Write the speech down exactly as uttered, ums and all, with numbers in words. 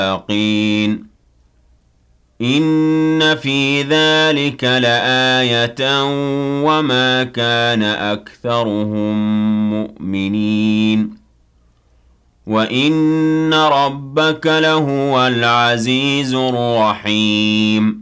الْمُتَّقِينَ إِنَّ فِي ذَلِكَ لَآيَةً وَمَا كَانَ أَكْثَرُهُم مُّؤْمِنِينَ وَإِنَّ رَبَّكَ لَهُوَ الْعَزِيزُ الرَّحِيمُ